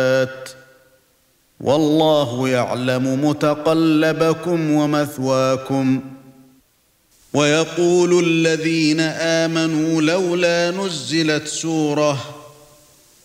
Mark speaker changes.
Speaker 1: والله يعلم متقلبكم ومثواكم. ويقول الذين آمنوا لولا نزلت سورة